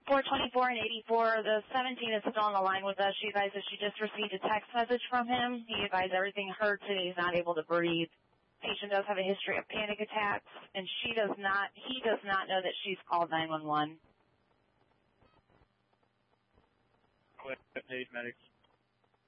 424 and 84, the 17 is still on the line with us. She advised that she just received a text message from him. He advised everything hurts and he's not able to breathe. Patient does have a history of panic attacks, and he does not know that she's called 911. Go ahead, paid medics.